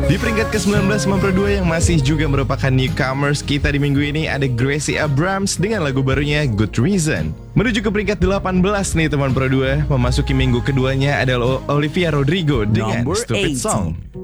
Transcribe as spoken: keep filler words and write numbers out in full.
Di peringkat ke sembilan belas Mempro dua yang masih juga merupakan newcomers kita di minggu ini ada Gracie Abrams dengan lagu barunya Good Reason. Menuju ke peringkat delapan belas nih teman Pro dua, memasuki minggu keduanya adalah Olivia Rodrigo dengan Number Stupid eighteen. Song.